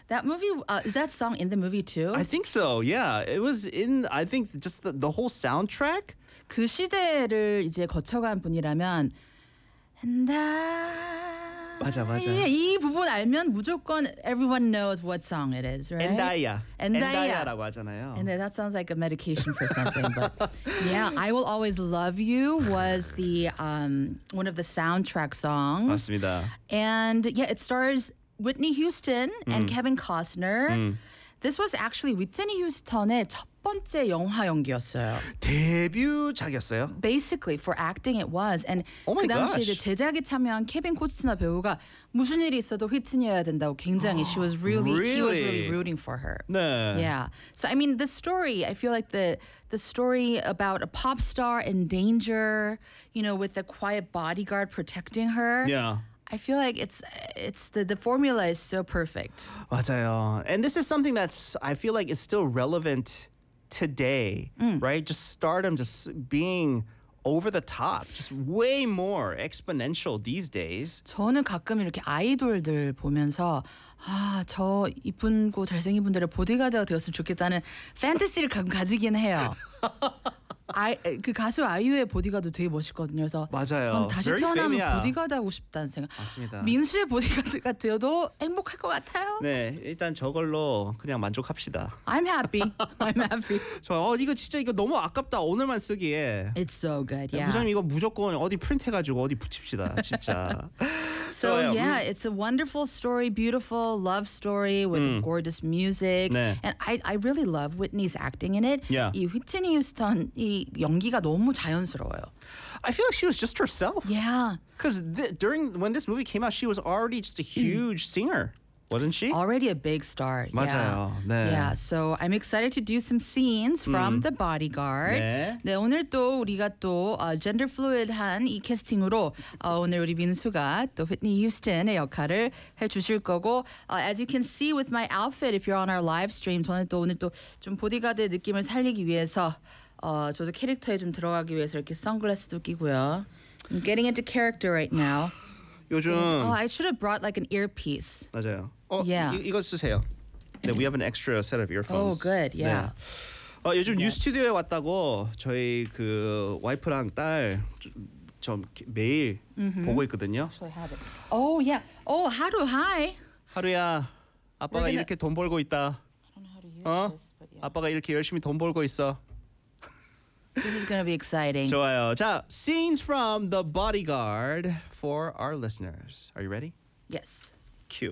That movie, is that song in the movie too? I think so. Yeah, it was in. I think just the whole soundtrack. 그 시대를 이제 거쳐간 분이라면 And I 맞아. 이 부분 알면 무조건 everyone knows what song it is, right? 엔다이아. 엔다이아. 엔다이아라고 하잖아요. And that sounds like a medication for something, but yeah, I Will Always Love You was the one of the soundtrack songs. 맞습니다. And yeah, it stars Whitney Houston and Kevin Costner. This was actually Whitney Houston의 첫 번째 영화 연기였어요. 데뷔작이었어요. Basically, for acting it was. And Oh my 그 당시에 gosh. 이제 제작에 참여한 케빈 코스너 배우가 무슨 일이 있어도 휘트니여야 된다고 굉장히 he was really rooting for her. 네. Yeah. So I mean, the story, I feel like the story about a pop star in danger, you know, with a quiet bodyguard protecting her. Yeah. I feel like it's the formula is so perfect. 맞아요. And this is something that's I feel like is still relevant today, right? Just stardom just being over the top, just way more exponential these days. 저는 가끔 이렇게 아이돌들 보면서 저 이쁜고 잘생긴 분들의 보디가드가 되었으면 좋겠다는 판타시를 가끔 가지긴 해요. 그 가수 아이유의 보디가드 되게 멋있거든요. 그래서 맞아요. 다시 Very 태어나면 famous. 보디가드 하고 싶다는 생각. 맞습니다. 민수의 보디가드가 되어도 행복할 것 같아요. 네, 일단 저걸로 그냥 만족합시다. I'm happy. I'm happy. 이거 진짜 이거 너무 아깝다. 오늘만 쓰기에. It's so good. Yeah. 부장님 이거 무조건 어디 프린트해가지고 어디 붙입시다. 진짜. So yeah, it's a wonderful story, beautiful love story with gorgeous music. 네. And I really love Whitney's acting in it. Yeah. 이 휘트니 휴스턴 이 연기가 너무 자연스러워요. I feel like she was just herself. Yeah. Because when this movie came out, she was already just a huge singer, wasn't she? Already a big star. 맞아요. Yeah. 네. Yeah, so I'm excited to do some scenes from The Bodyguard. 네. 네, 오늘 또 우리가 또 gender fluid한 이 캐스팅으로 오늘 우리 민수가 또 Whitney Houston의 역할을 해주실 거고 as you can see with my outfit, if you're on our live stream, 저는 또 오늘 또 좀 보디가드의 느낌을 살리기 위해서 저도 캐릭터에 좀 들어가기 위해서 이렇게 선글라스도 끼고요. I'm getting into character right now. 요즘 I should have brought like an earpiece. 맞아요. Yeah. 이거 쓰세요. 네, we have an extra set of earphones. Oh, good. Yeah. 네. 요즘 뉴 스튜디오에 왔다고 저희 그 와이프랑 딸 좀 매일 보고 있거든요. Actually have it. Oh yeah. Oh, hi. 하루야, 아빠가 We're gonna- 이렇게 돈 벌고 있다. I don't know how to use 어? this, but yeah. 아빠가 이렇게 열심히 돈 벌고 있어. This is gonna be exciting. 좋아요. 자, scenes from The Bodyguard for our listeners. Are you ready? Yes. Cue.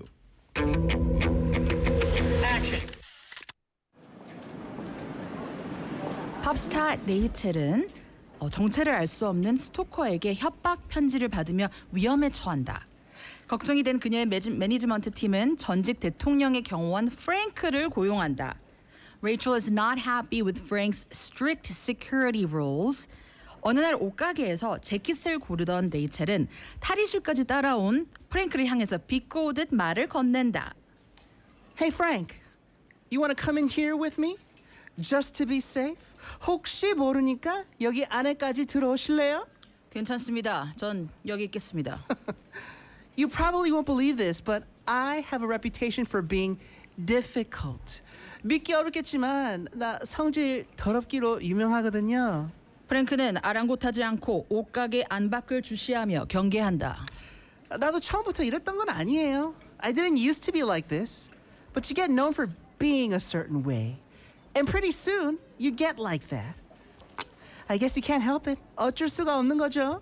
팝스타 레이첼은 정체를 알 수 없는 스토커에게 협박 편지를 받으며 위험에 처한다. 걱정이 된 그녀의 매니지먼트 팀은 전직 대통령의 경호원 프랭크를 고용한다. Rachel is not happy with Frank's strict security rules. 어느 날 옷가게에서 재킷을 고르던 레이첼은 탈의실까지 따라온 프랭크를 향해서 비꼬듯 말을 건넨다. Hey Frank, you want to come in here with me? Just to be safe? 혹시 모르니까 여기 안에까지 들어오실래요? 괜찮습니다. 전 여기 있겠습니다. You probably won't believe this, but I have a reputation for being difficult. 믿기 어렵겠지만 나 성질 더럽기로 유명하거든요. 프랭크는 아랑곳하지 않고 옷가게 안팎을 주시하며 경계한다. 나도 처음부터 이랬던 건 아니에요. I didn't used to be like this. But you get known for being a certain way. And pretty soon, you get like that. I guess you can't help it. 어쩔 수가 없는 거죠.